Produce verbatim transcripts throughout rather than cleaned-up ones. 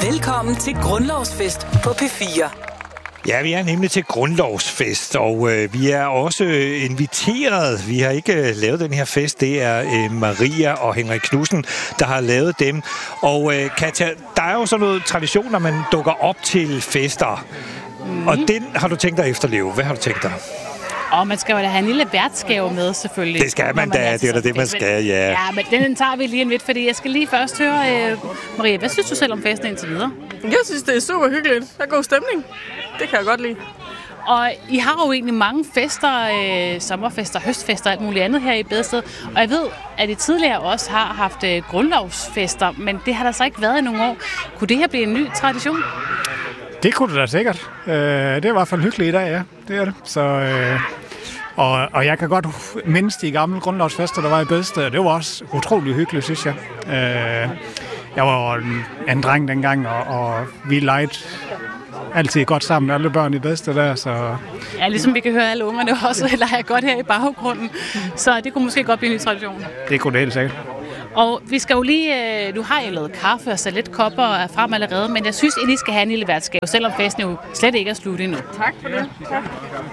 Velkommen til Grundlovsfest på P fire. Ja, vi er nemlig til Grundlovsfest, og øh, vi er også inviteret. Vi har ikke øh, lavet den her fest. Det er øh, Maria og Henrik Knudsen, der har lavet dem. Og øh, Katja, der er jo sådan noget tradition, når man dukker op til fester. Mm. Og den har du tænkt dig at efterleve. Hvad har du tænkt dig? Og man skal jo da have en lille værtsgave med, selvfølgelig. Det skal man, man da. Det er da det, man skal, ja. Ja, men den tager vi lige en lidt, fordi jeg skal lige først høre... Øh, Maria, hvad synes du selv om festen indtil videre? Jeg synes, det er super hyggeligt. Der er god stemning. Det kan jeg godt lide. Og I har jo egentlig mange fester, øh, sommerfester, høstfester og alt muligt andet her i Bedsted. Og jeg ved, at I tidligere også har haft øh, grundlovsfester, men det har der så ikke været i nogle år. Kunne det her blive en ny tradition? Det kunne det da sikkert. Øh, det er i hvert fald hyggeligt i dag, ja. Det er det. Så, øh, og, og jeg kan godt mindes de gamle grundlovsfester, der var i Bedsted. Det var også utrolig hyggeligt, synes jeg. Øh, jeg var en, en dreng dengang, og, og vi legede altid godt sammen, alle børn i Bedsted der. Så. Ja, ligesom vi kan høre alle ungerne også leger godt her i baggrunden. Så det kunne måske godt blive en ny tradition. Det kunne det helt sikkert. Og vi skal jo lige, nu har jeg lavet kaffe og salatkopper frem allerede, men jeg synes, at I skal have en lille værtsgave, selvom festen jo slet ikke er slut endnu. Tak for det. Tak.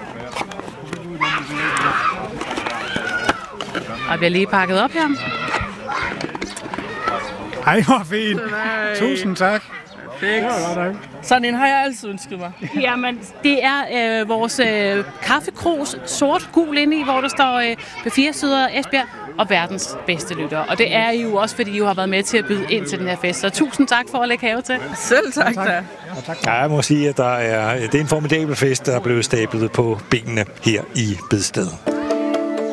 Og bliver lige pakket op her. Ej, hvor fint. Tusind tak. Perfekt. Sådan en har jeg altid ønsket mig. Jamen, det er øh, vores øh, kaffekrus, sort-gul inde i, hvor der står øh, P fire Syd Esbjerg og verdens bedste lyttere. Og det er I jo også, fordi I jo har været med til at byde ind til den her fest. Så tusind tak for at lægge have til. Selv tak, tak. da. Ja, jeg må sige, at der er, det er en formidabel fest, der er blevet stablet på benene her i Bedsted.